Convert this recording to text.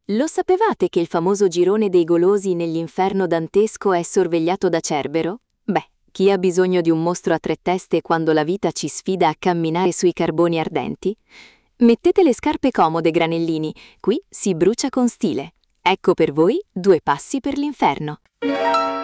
Lo sapevate che il famoso girone dei golosi nell'inferno dantesco è sorvegliato da Cerbero? Beh, chi ha bisogno di un mostro a tre teste quando la vita ci sfida a camminare sui carboni ardenti? Mettete le scarpe comode, granellini, qui si brucia con stile. Ecco per voi 2 passi per l'inferno.